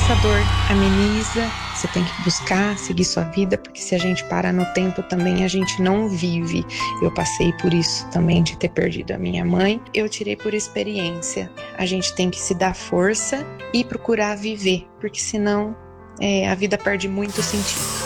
essa dor, ameniza, você tem que buscar, seguir sua vida, porque se a gente parar no tempo também, a gente não vive. Eu passei por isso também, de ter perdido a minha mãe, eu tirei por experiência. A gente tem que se dar força e procurar viver, porque senão a vida perde muito sentido.